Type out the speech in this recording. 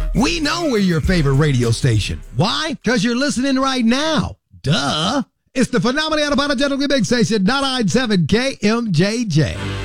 We know we're your favorite radio station. Why? Because you're listening right now. Duh. It's the phenomenal, unapologetically big station, 997 KMJJ.